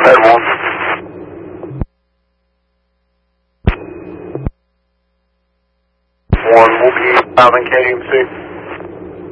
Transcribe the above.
Head 1. 1 will be 5 in KDMC.